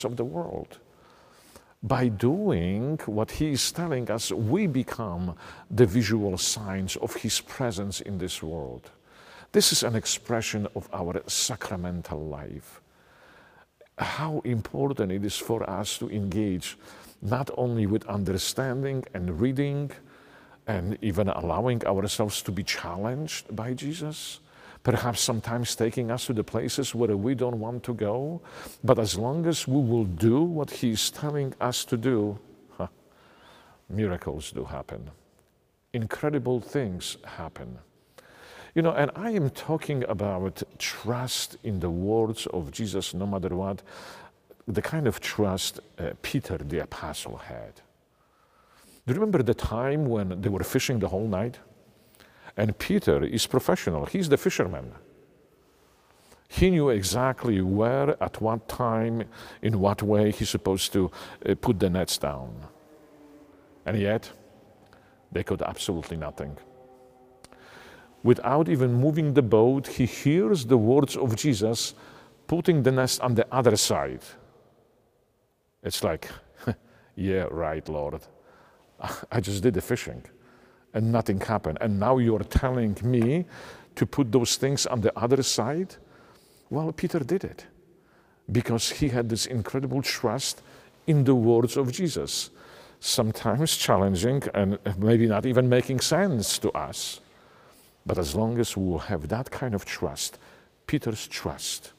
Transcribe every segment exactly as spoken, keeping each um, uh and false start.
of the world. By doing what he is telling us, we become the visual signs of his presence in this world. This is an expression of our sacramental life. How important it is for us to engage not only with understanding and reading and even allowing ourselves to be challenged by Jesus, perhaps sometimes taking us to the places where we don't want to go, but as long as we will do what he's telling us to do, huh, miracles do happen. Incredible things happen. You know, and I am talking about trust in the words of Jesus, no matter what, the kind of trust uh, Peter the apostle had. Do you remember the time when they were fishing the whole night? And Peter is professional, he's the fisherman. He knew exactly where, at what time, in what way he's supposed to uh, put the nets down. And yet, they could absolutely nothing. Without even moving the boat, he hears the words of Jesus, putting the nest on the other side. It's like, yeah, right, Lord. I just did the fishing and nothing happened. And now you're telling me to put those things on the other side? Well, Peter did it because he had this incredible trust in the words of Jesus, sometimes challenging and maybe not even making sense to us. But as long as we will have that kind of trust, Peter's trust,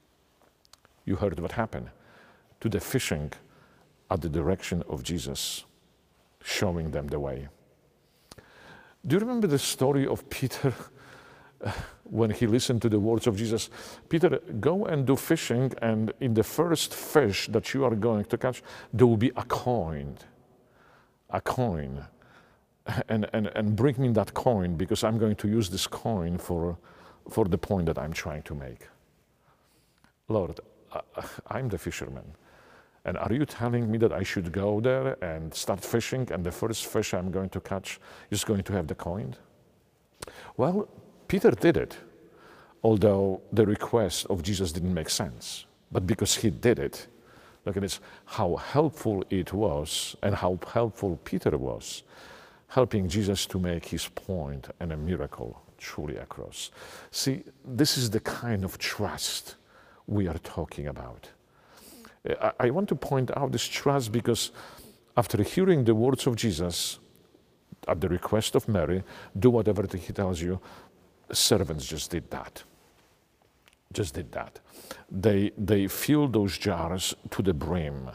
you heard what happened to the fishing at the direction of Jesus, showing them the way. Do you remember the story of Peter when he listened to the words of Jesus? Peter, go and do fishing, and in the first fish that you are going to catch, there will be a coin. A coin. And, and, and bring me that coin because I'm going to use this coin for, for the point that I'm trying to make. Lord, uh, I'm the fisherman. And are you telling me that I should go there and start fishing and the first fish I'm going to catch is going to have the coin? Well, Peter did it, although the request of Jesus didn't make sense. But because he did it, look at this, how helpful it was and how helpful Peter was, helping Jesus to make his point and a miracle truly across. See, this is the kind of trust we are talking about. I, I want to point out this trust because after hearing the words of Jesus, at the request of Mary, do whatever he tells you, servants just did that. Just did that. They, they filled those jars to the brim.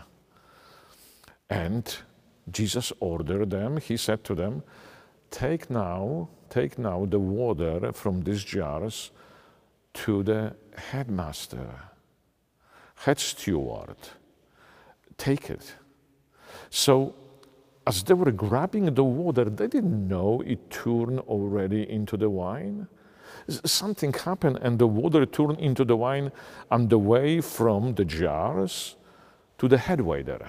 And Jesus ordered them, he said to them, take now, take now the water from these jars to the headmaster, head steward, take it. So as they were grabbing the water, they didn't know it turned already into the wine. Something happened and the water turned into the wine on the way from the jars to the head waiter,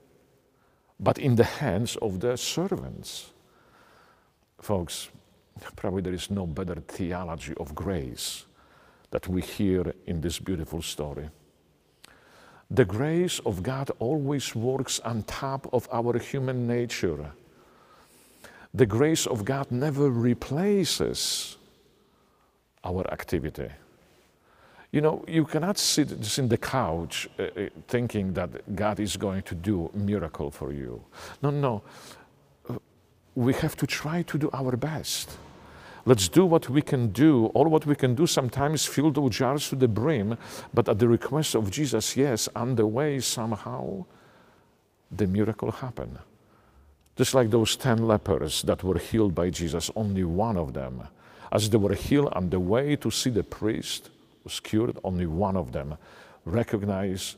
but in the hands of the servants. Folks, probably there is no better theology of grace that we hear in this beautiful story. The grace of God always works on top of our human nature. The grace of God never replaces our activity. You know, you cannot sit just in the couch uh, thinking that God is going to do a miracle for you. No, no. Uh, we have to try to do our best. Let's do what we can do. All what we can do sometimes fill those jars to the brim, but at the request of Jesus, yes, on the way somehow, the miracle happened. Just like those ten lepers that were healed by Jesus, only one of them, as they were healed on the way to see the priest, was cured, only one of them recognized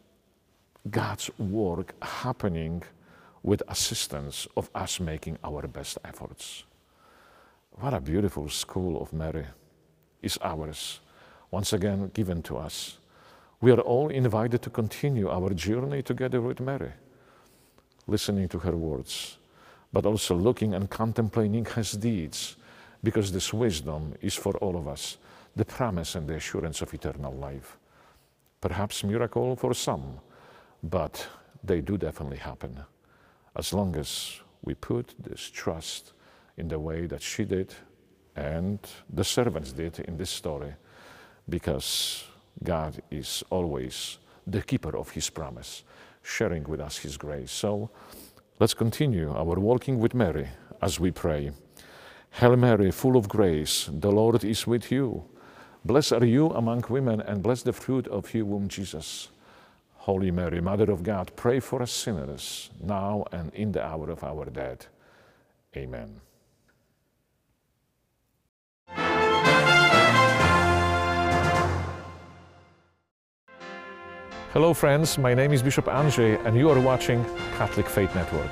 God's work happening with assistance of us making our best efforts. What a beautiful school of Mary is ours, once again given to us. We are all invited to continue our journey together with Mary, listening to her words, but also looking and contemplating her deeds, because this wisdom is for all of us, the promise and the assurance of eternal life. Perhaps miracle for some, but they do definitely happen, as long as we put this trust in the way that she did and the servants did in this story, because God is always the keeper of his promise, sharing with us his grace. So let's continue our walking with Mary as we pray. Hail Mary, full of grace, the Lord is with you. Blessed are you among women, and blessed the fruit of your womb, Jesus. Holy Mary, Mother of God, pray for us sinners, now and in the hour of our death. Amen. Hello friends, my name is Bishop Andrzej and you are watching Catholic Faith Network.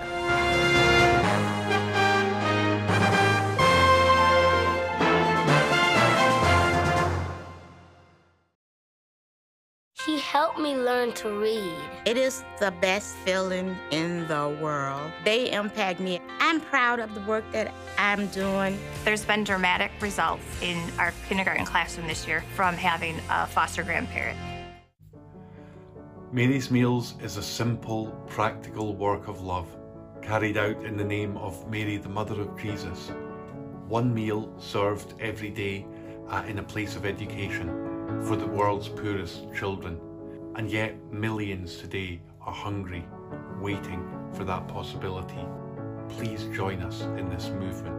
He helped me learn to read. It is the best feeling in the world. They impact me. I'm proud of the work that I'm doing. There's been dramatic results in our kindergarten classroom this year from having a foster grandparent. Mary's Meals is a simple, practical work of love, carried out in the name of Mary, the Mother of Jesus. One meal served every day uh, in a place of education for the world's poorest children. And yet millions today are hungry, waiting for that possibility. Please join us in this movement.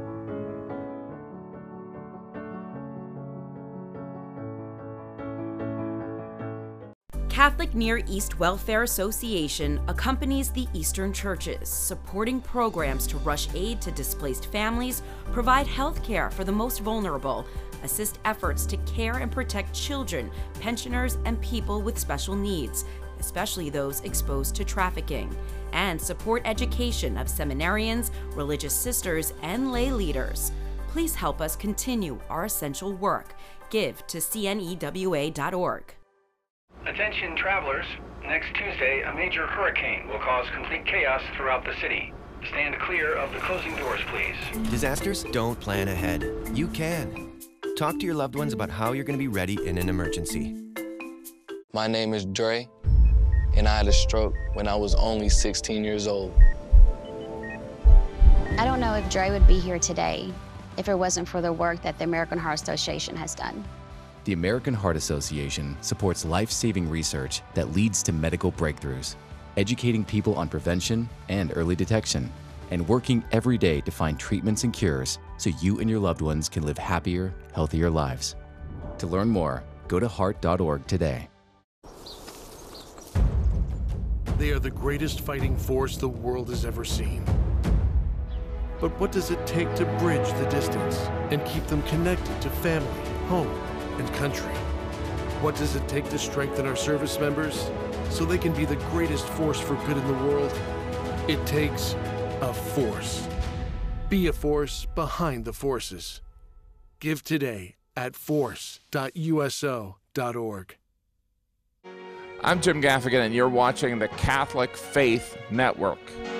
Catholic Near East Welfare Association accompanies the Eastern churches, supporting programs to rush aid to displaced families, provide health care for the most vulnerable, assist efforts to care and protect children, pensioners, and people with special needs, especially those exposed to trafficking, and support education of seminarians, religious sisters, and lay leaders. Please help us continue our essential work. Give to C N E W A dot org. Attention travelers, next Tuesday a major hurricane will cause complete chaos throughout the city. Stand clear of the closing doors, please. Disasters don't plan ahead. You can. Talk to your loved ones about how you're going to be ready in an emergency. My name is Dre, and I had a stroke when I was only sixteen years old. I don't know if Dre would be here today if it wasn't for the work that the American Heart Association has done. The American Heart Association supports life-saving research that leads to medical breakthroughs, educating people on prevention and early detection, and working every day to find treatments and cures so you and your loved ones can live happier, healthier lives. To learn more, go to heart dot org today. They are the greatest fighting force the world has ever seen. But what does it take to bridge the distance and keep them connected to family, home, and country? What does it take to strengthen our service members so they can be the greatest force for good in the world? It takes a force. Be a force behind the forces. Give today at force dot U S O dot org. I'm Jim Gaffigan, and you're watching the Catholic Faith Network.